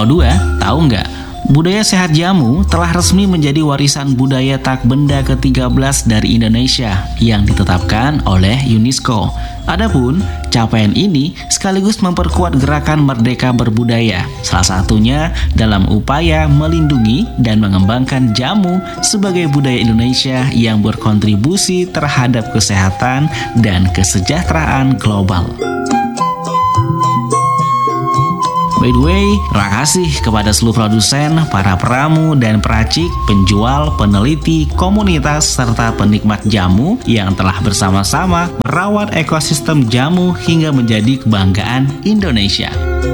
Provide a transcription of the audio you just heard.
Pro 2, tahu nggak? Budaya sehat jamu telah resmi menjadi warisan budaya tak benda ke-13 dari Indonesia yang ditetapkan oleh UNESCO. Adapun capaian ini sekaligus memperkuat gerakan Merdeka Berbudaya, salah satunya dalam upaya melindungi dan mengembangkan jamu sebagai budaya Indonesia yang berkontribusi terhadap kesehatan dan kesejahteraan global. By the way, terima kasih kepada seluruh produsen, para peramu dan peracik, penjual, peneliti, komunitas, serta penikmat jamu yang telah bersama-sama merawat ekosistem jamu hingga menjadi kebanggaan Indonesia.